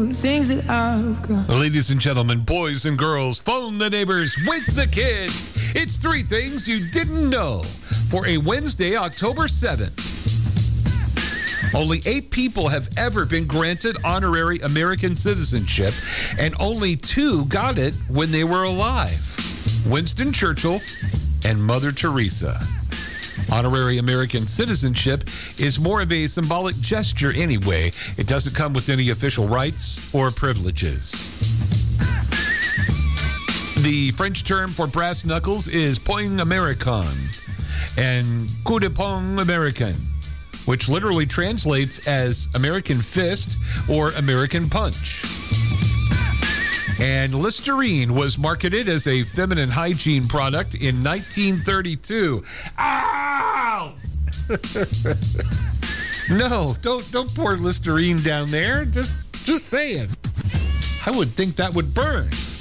the things that I've got. Ladies and gentlemen, boys and girls, phone the neighbors, wake the kids. It's 3 things you didn't know for a Wednesday, October 7th. Only 8 people have ever been granted honorary American citizenship, and only 2 got it when they were alive. Winston Churchill and Mother Teresa. Honorary American citizenship is more of a symbolic gesture anyway. It doesn't come with any official rights or privileges. The French term for brass knuckles is poing américain and coup de poing américain, which literally translates as American fist or American punch. And Listerine was marketed as a feminine hygiene product in 1932. Ow! No, don't pour Listerine down there. Just saying. I would think that would burn.